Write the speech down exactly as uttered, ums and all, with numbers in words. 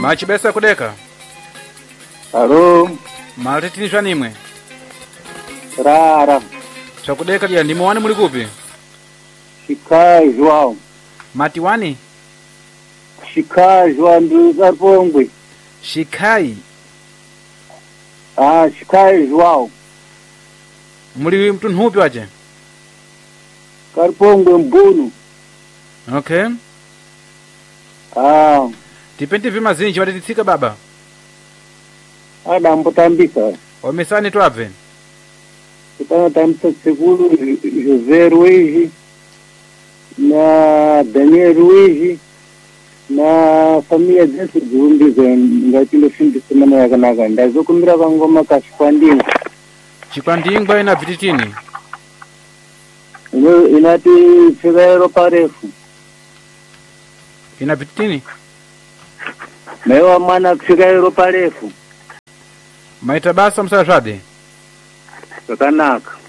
Machibesa kudeka. Halo. Malitinishwa nimwe. Rara. Chakudeka dia ndimo wani muli kupi? Shikai João. Mati wani? Shikai João do Zarpongwe. Shikai. Ah, Shikai João. Muli mtu nhupi wache? Karpongwe Mbunu. Okay. Ah. Tipenti vima zinji watititsika baba. Ada mbotambika. Wamesani tuape? Kitana tamsa seguro José Ruiz na Daniel Ruiz na família desse Burundi ngatilo fim de semana yakanaga ndazokumira vangoma kashikwandinga. Chikwandingwa ina vititini. Ino inati figaro parefu. Ina vititini? Mewa mana figaro parefu. Maitabasa msashade. Kakanaka.